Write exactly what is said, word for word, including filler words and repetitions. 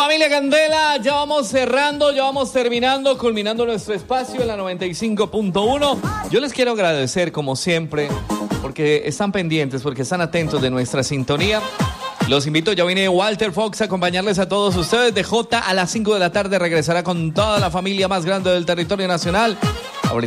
Familia Candela, ya vamos cerrando, ya vamos terminando, culminando nuestro espacio en la noventa y cinco punto uno. Yo les quiero agradecer, como siempre, porque están pendientes, porque están atentos de nuestra sintonía. Los invito, ya viene Walter Fox a acompañarles a todos ustedes. D J a las cinco de la tarde regresará con toda la familia más grande del territorio nacional.